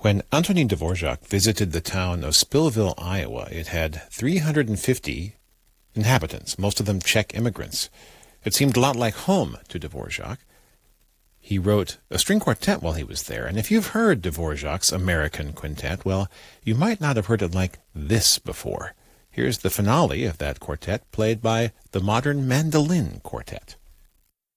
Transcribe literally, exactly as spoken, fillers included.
When Antonin Dvorak visited the town of Spillville, Iowa, it had three hundred fifty inhabitants, most of them Czech immigrants. It seemed a lot like home to Dvorak. He wrote a string quartet while he was there, and if you've heard Dvorak's American Quintet, well, you might not have heard it like this before. Here's the finale of that quartet, played by the Modern Mandolin Quartet.